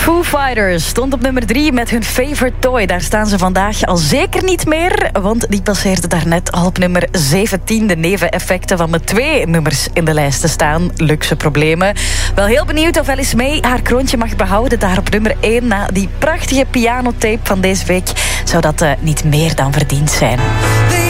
Foo Fighters stond op nummer 3 met hun Favorite Toy. Daar staan ze vandaag al zeker niet meer, want die passeerde daarnet al op nummer 17. De neveneffecten van met 2 nummers in de lijst te staan. Luxe problemen. Wel heel benieuwd of Alice May haar kroontje mag behouden. Daar op nummer 1 na die prachtige pianotape van deze week zou dat niet meer dan verdiend zijn.